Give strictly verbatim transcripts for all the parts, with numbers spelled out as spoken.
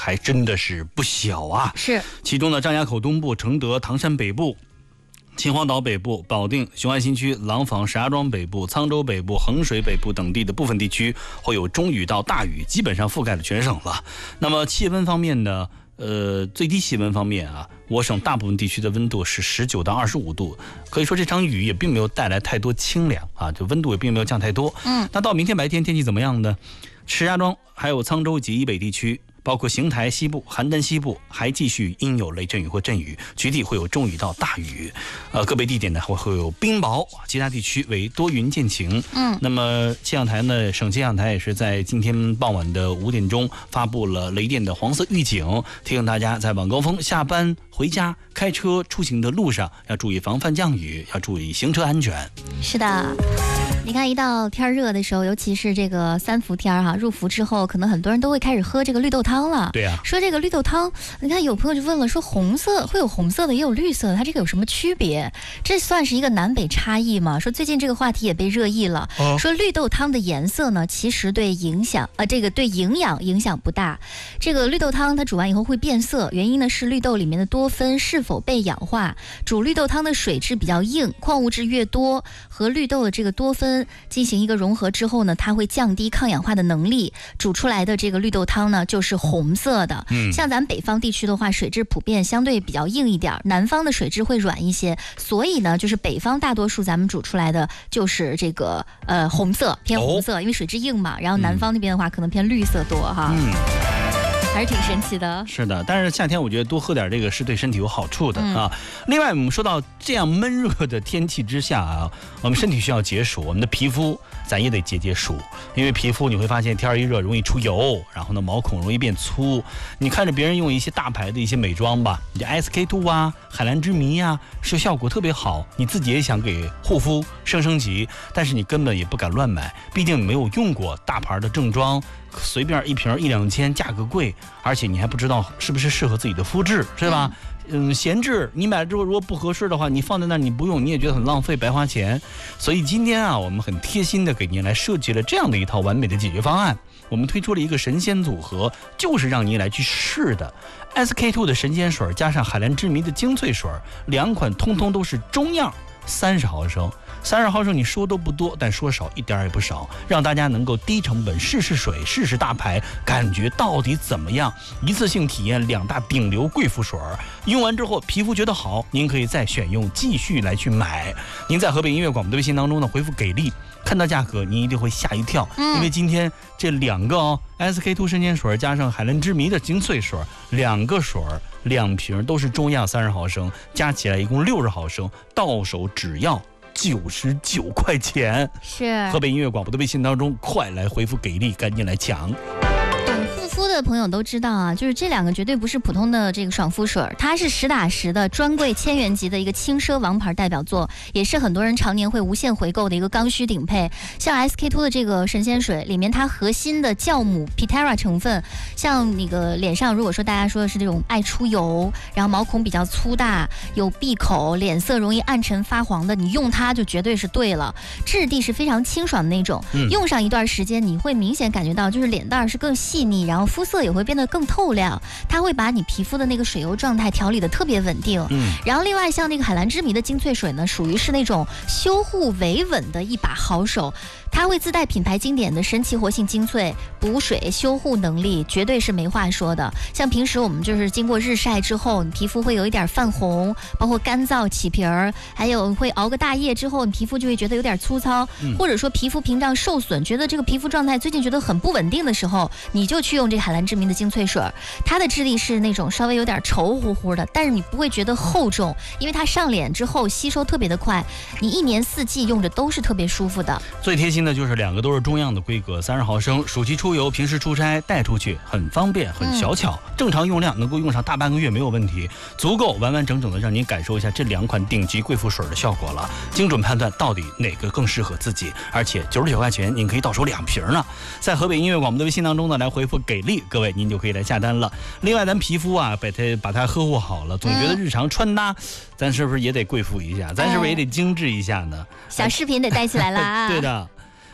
还真的是不小啊。 是， 其中呢，张家口东部、承德、唐山北部、秦皇岛北部、保定、雄安新区、廊坊、石家庄北部、沧州北部、衡水北部等地的部分地区会有中雨到大雨，基本上覆盖了全省了。那么气温方面呢？呃，最低气温方面啊，我省大部分地区的温度是十九到二十五度，可以说这场雨也并没有带来太多清凉啊，就温度也并没有降太多。 嗯， 那到明天白天天气怎么样呢？石家庄还有沧州及以北地区，包括邢台西部、邯郸西部还继续阴有雷阵雨或阵雨，局地会有中雨到大雨，呃，个别地点呢会会有冰雹，其他地区为多云见晴。 嗯， 那么气象台呢，省气象台也是在今天傍晚的五点钟发布了雷电的黄色预警，提醒大家在晚高峰下班回家开车出行的路上要注意防范降雨，要注意行车安全。 是的。你看，一到天热的时候，尤其是这个三伏天哈、啊，入伏之后，可能很多人都会开始喝这个绿豆汤了。 对啊， 说这个绿豆汤，你看有朋友就问了，说红色会有红色的，也有绿色的，它这个有什么区别？这算是一个南北差异吗？说最近这个话题也被热议了，哦、说绿豆汤的颜色呢，其实对影响呃这个对营养影响不大。这个绿豆汤它煮完以后会变色，原因呢是绿豆里面的多酚是否被氧化。煮绿豆汤的水质比较硬，矿物质越多，和绿豆的这个多酚进行一个融合之后呢，它会降低抗氧化的能力，煮出来的这个绿豆汤呢就是红色的。嗯，像咱北方地区的话，水质普遍相对比较硬一点，南方的水质会软一些，所以呢，就是北方大多数咱们煮出来的就是这个呃红色，偏红色，哦、因为水质硬嘛。然后南方那边的话，可能偏绿色多哈。嗯。还是挺神奇的。 是的，但是夏天我觉得多喝点这个是对身体有好处的、嗯、啊。另外我们说到这样闷热的天气之下啊，我们身体需要解暑，我们的皮肤咱也得解解暑，因为皮肤你会发现天一热容易出油，然后呢毛孔容易变粗。你看着别人用一些大牌的一些美妆吧，你 S K 二 啊、海蓝之谜啊，是效果特别好，你自己也想给护肤升升级，但是你根本也不敢乱买，毕竟你没有用过大牌的正装，随便一瓶一两千，价格贵，而且你还不知道是不是适合自己的肤质，是吧？嗯，闲置，你买了之后如果不合适的话，你放在那儿你不用，你也觉得很浪费，白花钱。所以今天啊，我们很贴心的给您来设计了这样的一套完美的解决方案。我们推出了一个神仙组合，就是让您来去试的 S K 二 的神仙水加上海蓝之谜的精粹水，两款通通都是中样，三十毫升。三十毫升你说都不多，但说少一点也不少，让大家能够低成本试试水，试试大牌，感觉到底怎么样？一次性体验两大顶流贵妇水，用完之后皮肤觉得好，您可以再选用继续来去买。您在河北音乐广播的微信当中呢回复给力，看到价格您一定会吓一跳，嗯、因为今天这两个哦 S K 二 神仙水加上海蓝之谜的精粹水，两个水两瓶都是中样三十毫升，加起来一共六十毫升，到手只要九十九块钱。 是河北音乐广播的微信当中，快来回复给力，赶紧来抢。 护肤的朋友都知道啊，就是这两个绝对不是普通的这个爽肤水，它是实打实的专柜千元级的一个轻奢王牌代表作，也是很多人常年会无限回购的一个刚需顶配。像 S K 二 的这个神仙水里面，它核心的酵母 Pitera 成分，像那个脸上如果说大家说的是这种爱出油，然后毛孔比较粗大，有闭口，脸色容易暗沉发黄的，你用它就绝对是对了。质地是非常清爽的那种，嗯、用上一段时间你会明显感觉到就是脸蛋是更细腻，然后肤色也会变得更透亮，它会把你皮肤的那个水油状态调理的特别稳定。嗯，然后另外像那个海蓝之谜的精粹水呢，属于是那种修护维稳的一把好手，它会自带品牌经典的神奇活性精粹，补水修护能力绝对是没话说的。像平时我们就是经过日晒之后，你皮肤会有一点泛红，包括干燥起皮儿，还有会熬个大夜之后，你皮肤就会觉得有点粗糙，嗯、或者说皮肤屏障受损，觉得这个皮肤状态最近觉得很不稳定的时候，你就去用这个海蓝之谜的精粹水，它的质地是那种稍微有点稠乎乎的，但是你不会觉得厚重，因为它上脸之后吸收特别的快，你一年四季用着都是特别舒服的。 最贴心的就是两个都是中样的规格，三十毫升，暑期出游、平时出差带出去很方便，很小巧，嗯、正常用量能够用上大半个月没有问题，足够完完整整的让您感受一下这两款顶级贵妇水的效果了，精准判断到底哪个更适合自己，而且九十九块钱您可以到手两瓶呢。在河北音乐广播的微信当中呢，来回复给力，各位您就可以来下单了。另外咱皮肤啊，把它把它呵护好了，总觉得日常穿搭，嗯、咱是不是也得贵妇一下？咱是不是也得精致一下呢？ 小视频得带起来了啊！ 对的。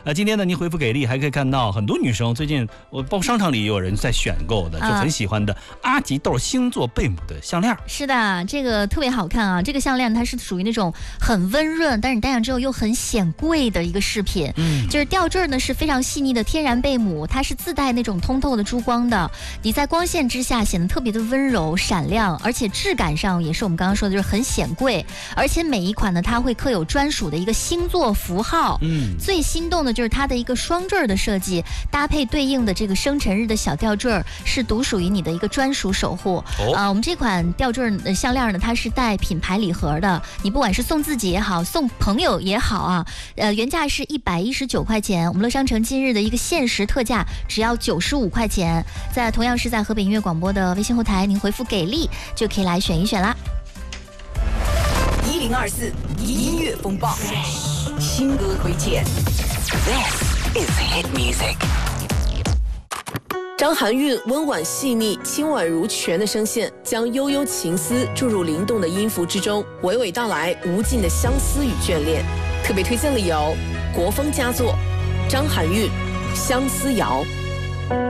呃，今天呢，您回复给力，还可以看到很多女生最近，我包括商场里也有人在选购的，就很喜欢的阿吉豆星座贝母的项链。 是的，这个特别好看啊！这个项链它是属于那种很温润，但是你戴上之后又很显贵的一个饰品。嗯，就是吊坠呢是非常细腻的天然贝母，它是自带那种通透的珠光的，你在光线之下显得特别的温柔闪亮，而且质感上也是我们刚刚说的，就是很显贵。而且每一款呢，它会刻有专属的一个星座符号。嗯，最心动的就是它的一个双坠的设计，搭配对应的这个生辰日的小吊坠，是独属于你的一个专属守护。哦、啊，我们这款吊坠的项链呢，它是带品牌礼盒的，你不管是送自己也好，送朋友也好啊，呃，原价是一百一十九块钱，我们乐商城今日的一个限时特价只要九十五块钱，在同样是在河北音乐广播的微信后台，您回复给力就可以来选一选啦。 一零二四音乐风暴，新歌推荐。This is hit music。 张含韵温婉细腻、轻婉如泉的声线，将悠悠情思注入灵动的音符之中，娓娓道来无尽的相思与眷恋。特别推荐理由：国风佳作，张含韵《相思谣》。